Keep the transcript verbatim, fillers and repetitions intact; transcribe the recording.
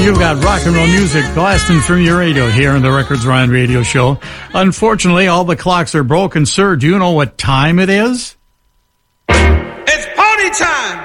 You've got rock and roll music blasting from your radio here on the Records Ryan Radio Show. Unfortunately, all the clocks are broken. Sir, do you know what time it is? It's party time!